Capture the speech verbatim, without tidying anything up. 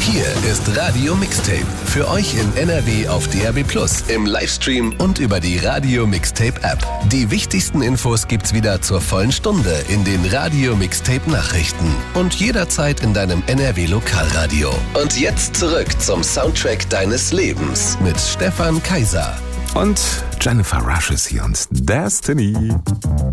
Hier ist Radio Mixtape. Für euch in N R W auf D A B plus, im Livestream und über die Radio Mixtape App. Die wichtigsten Infos gibt's wieder zur vollen Stunde in den Radio Mixtape Nachrichten und jederzeit in deinem N R W Lokalradio. Und jetzt zurück zum Soundtrack deines Lebens mit Stefan Kaiser. Und Jennifer Rush ist hier und Destiny.